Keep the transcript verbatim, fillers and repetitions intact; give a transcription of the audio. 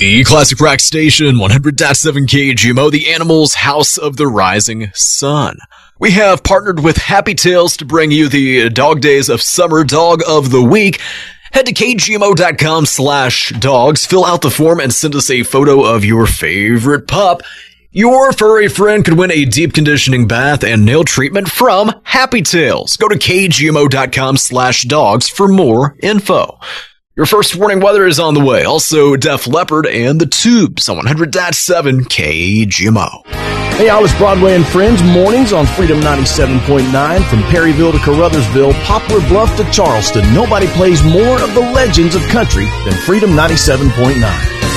The Classic Rock Station, one hundred point seven K G M O, the Animals House of the Rising Sun. We have partnered with Happy Tales to bring you the Dog Days of Summer Dog of the Week. Head to kgmo.com slash dogs, fill out the form, and send us a photo of your favorite pup. Your furry friend could win a deep conditioning bath and nail treatment from Happy Tales. Go to kgmo.com slash dogs for more info. Your first warning weather is on the way. Also, Def Leppard and The Tubes on one hundred point seven K G M O. Hey, all, it's Broadway and Friends mornings on Freedom ninety-seven point nine. From Perryville to Carruthersville, Poplar Bluff to Charleston, nobody plays more of the legends of country than Freedom ninety-seven point nine.